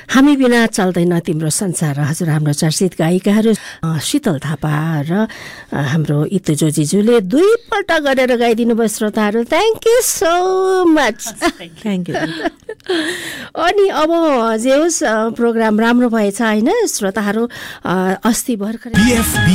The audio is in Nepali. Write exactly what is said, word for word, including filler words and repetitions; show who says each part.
Speaker 1: हामी बिना चल्दैन तिम्रो संसार। हजुर, हाम्रो चर्चित गायिकाहरू शीतल थापा र हाम्रो इतु जोजीज्यूले दुईपल्ट गरेर गाइदिनु भयो श्रोताहरू। Thank you so much.
Speaker 2: Thank you.
Speaker 1: अनि अब जे होस् प्रोग्राम राम्रो भएछ होइन श्रोताहरू? अस्ति भर्खरै